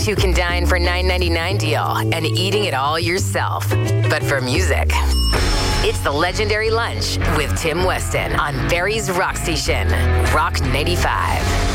You can dine for $9.99 deal and eating it all yourself. But for music, it's the Legendary Lunch with Tim Weston on Barrie's Rock Station, Rock 95.